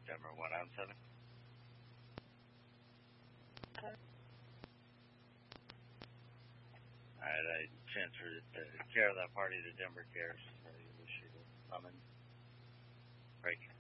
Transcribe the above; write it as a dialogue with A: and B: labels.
A: Denver 1-7. Alright, I transferred the care of that party to Denver Cares. So you wish you to come in. Break.